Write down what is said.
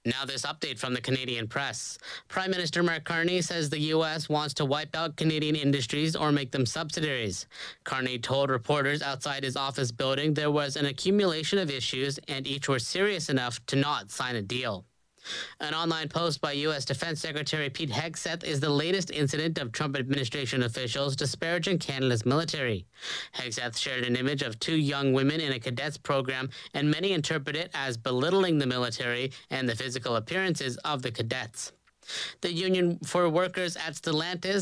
Now, this update from the Canadian press. Prime Minister Mark Carney says the U.S. wants to wipe out Canadian industries or make them subsidiaries. Carney told reporters outside his office building there was an accumulation of issues and each were serious enough to not sign a deal. An online post by U.S. Defense Secretary Pete Hegseth is the latest incident of Trump administration officials disparaging Canada's military. Hegseth shared an image of two young women in a cadets program, and many interpret it as belittling the military and the physical appearances of the cadets. The Union for Workers at Stellantis